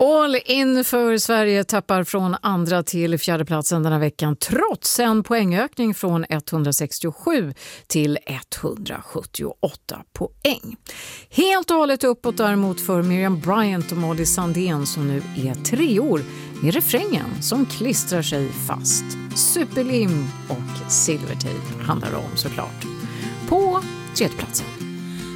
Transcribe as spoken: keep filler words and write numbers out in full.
All in för Sverige tappar från andra till fjärde platsen den här veckan trots en poängökning från etthundrasextiosju till etthundrasjuttioåtta poäng. Helt och hållet uppåt däremot för Miriam Bryant och Molly Sandén som nu är tre år med refrängen som klistrar sig fast. Superlim och silvertejp handlar det om såklart. På tredje platsen.